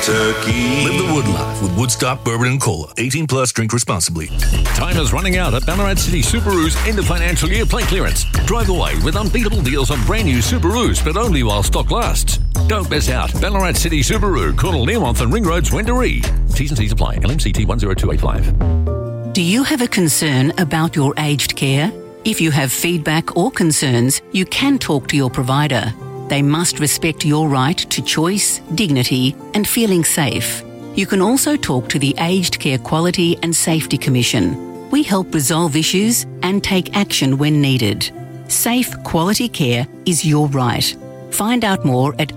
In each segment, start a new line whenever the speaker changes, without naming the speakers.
turkey.
Live the wood life with Woodstock Bourbon and Cola. 18 plus, drink responsibly.
Time is running out at Ballarat City Subaru's end of financial year plate clearance. Drive away with unbeatable deals on brand new Subarus, but only while stock lasts. Don't miss out. Ballarat City Subaru, Cornwall, Learmonth and Ring Roads, Wendouree. T's and C's apply. LMCT 10285.
Do you have a concern about your aged care? If you have feedback or concerns, you can talk to your provider. They must respect your right to choice, dignity, and feeling safe. You can also talk to the Aged Care Quality and Safety Commission. We help resolve issues and take action when needed. Safe, quality care is your right. Find out more at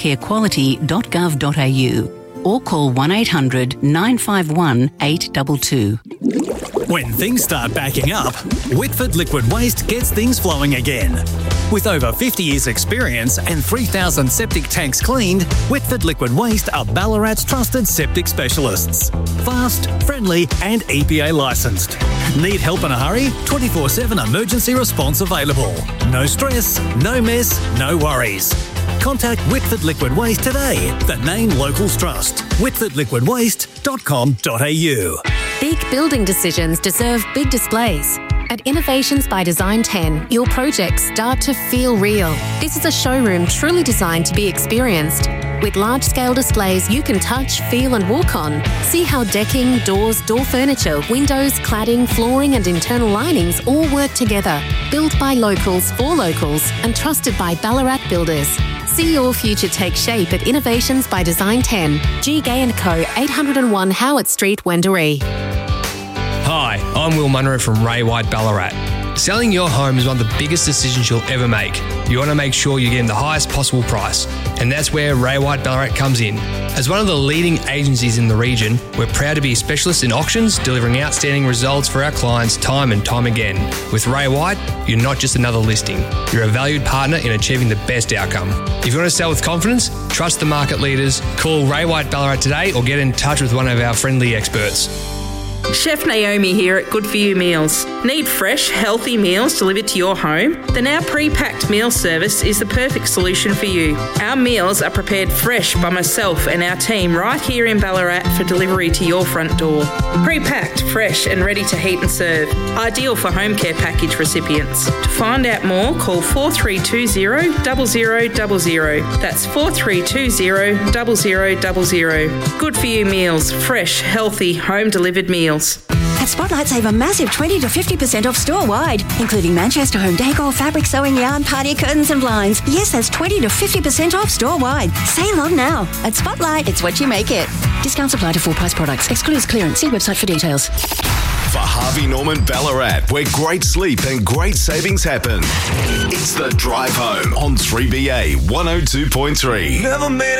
agedcarequality.gov.au or call 1800 951 822.
When things start backing up, Whitford Liquid Waste gets things flowing again. With over 50 years' experience and 3,000 septic tanks cleaned, Whitford Liquid Waste are Ballarat's trusted septic specialists. Fast, friendly and EPA licensed. Need help in a hurry? 24/7 emergency response available. No stress, no mess, no worries. Contact Whitford Liquid Waste today. The name locals trust. whitfordliquidwaste.com.au.
Big building decisions deserve big displays. At Innovations by Design 10, your projects start to feel real. This is a showroom truly designed to be experienced. With large-scale displays you can touch, feel and walk on. See how decking, doors, door furniture, windows, cladding, flooring and internal linings all work together. Built by locals for locals and trusted by Ballarat builders. See your future take shape at Innovations by Design 10. G. Gay & Co. 801 Howard Street, Wendouree.
Hi, I'm Will Munro from Ray White Ballarat. Selling your home is one of the biggest decisions you'll ever make. You want to make sure you're getting the highest possible price, and that's where Ray White Ballarat comes in. As one of the leading agencies in the region, we're proud to be specialists in auctions, delivering outstanding results for our clients time and time again. With Ray White, you're not just another listing. You're a valued partner in achieving the best outcome. If you want to sell with confidence, trust the market leaders, call Ray White Ballarat today or get in touch with one of our friendly experts.
Chef Naomi here at Good For You Meals. Need fresh, healthy meals delivered to your home? Then our pre-packed meal service is the perfect solution for you. Our meals are prepared fresh by myself and our team right here in Ballarat for delivery to your front door. Pre-packed, fresh and ready to heat and serve. Ideal for home care package recipients. To find out more, call 4320 0000. That's 4320 0000. Good For You Meals. Fresh, healthy, home-delivered meals.
At Spotlight, save a massive 20 to 50% off store-wide, including Manchester home decor, fabric, sewing yarn, party curtains and blinds. Yes, that's 20 to 50% off store-wide. Save on now. At Spotlight, it's what you make it. Discounts apply to full-price products. Excludes clearance. See website for details.
For Harvey Norman Ballarat, where great sleep and great savings happen. It's The Drive Home on 3BA 102.3. Never made